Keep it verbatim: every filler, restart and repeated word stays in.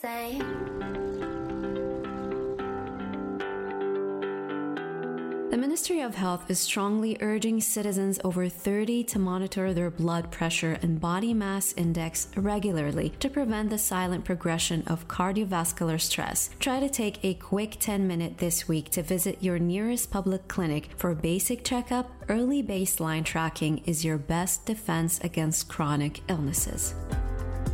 Say. The Ministry of Health is strongly urging citizens over thirty to monitor their blood pressure and body mass index regularly to prevent the silent progression of cardiovascular stress. Try to take a quick ten minute this week to visit your nearest public clinic for basic checkup. Early baseline tracking is your best defense against chronic illnesses.